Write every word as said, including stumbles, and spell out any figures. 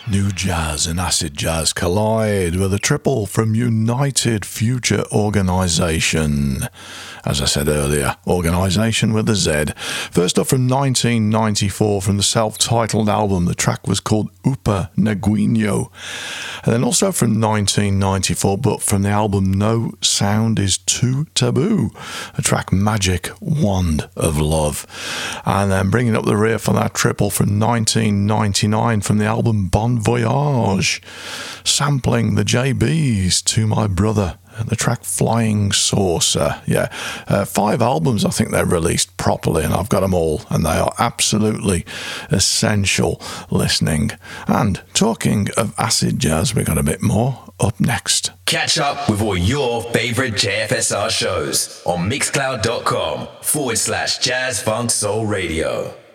New jazz and acid jazz collide with a triple from United Future Organisation. As I said earlier, organisation with a Z. First up from nineteen ninety-four from the self-titled album, the track was called Upa Neguinho. And then also from nineteen ninety-four, but from the album No Sound Is Too Taboo, a track Magic Wand of Love. And then bringing up the rear for that triple from nineteen ninety-nine from the album Bon Voyage, sampling the J Bs To My Brother, the track Flying Saucer. Yeah, uh, five albums I think they're released properly, and I've got them all, and they are absolutely essential listening. And talking of acid jazz, we got a bit more up next. Catch up with all your favourite J F S R shows on mixcloud.com forward slash jazz funk soul radio.